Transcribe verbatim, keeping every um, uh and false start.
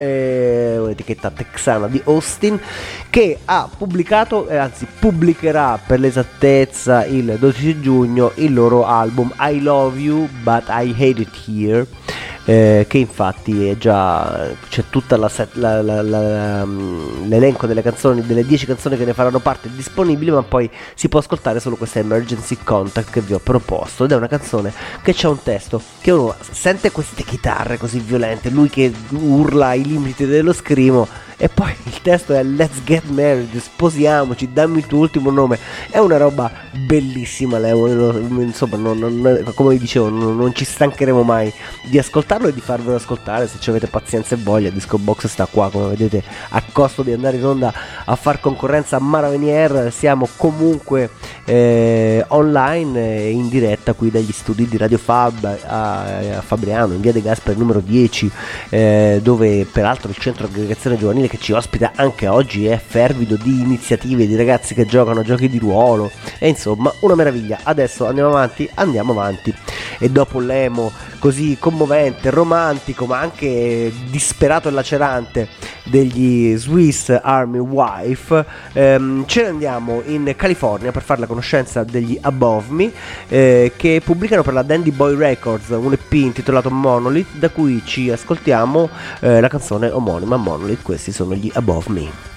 eh, un'etichetta texana di Austin, che ha pubblicato, eh, anzi pubblicherà per l'esattezza il dodici giugno il loro album I Love You But I Hate It Here, eh, che infatti è già, c'è tutta la, set, la, la, la um, l'elenco delle canzoni, delle dieci canzoni che ne faranno parte disponibili, ma poi si può ascoltare solo questa Emergency Contact che vi ho proposto, ed è una canzone che c'è un testo che uno sente queste chitarre così violente, lui che urla ai limiti dello scrimo, e poi il testo è Let's Get Married, sposiamoci, dammi il tuo ultimo nome. È una roba bellissima, Leo. Insomma, non, non, come vi dicevo, non, non ci stancheremo mai di ascoltarlo e di farvelo ascoltare se ci avete pazienza e voglia. Disco Box sta qua, come vedete, a costo di andare in onda a far concorrenza a Mara Venier. Siamo comunque eh, online e in diretta qui dagli studi di Radio Fab a, a Fabriano, in via De Gasperi numero dieci, eh, dove peraltro il centro aggregazione giovanile che ci ospita anche oggi è fervido di iniziative, di ragazzi che giocano a giochi di ruolo, e insomma una meraviglia. Adesso andiamo avanti, andiamo avanti e dopo l'emo così commovente, romantico ma anche disperato e lacerante degli Swiss Army Wife, ehm, ce ne andiamo in California per fare la conoscenza degli Above Me, eh, che pubblicano per la Dandy Boy Records un E P intitolato Monolith, da cui ci ascoltiamo eh, la canzone omonima Monolith. Questi sono gli Above Me.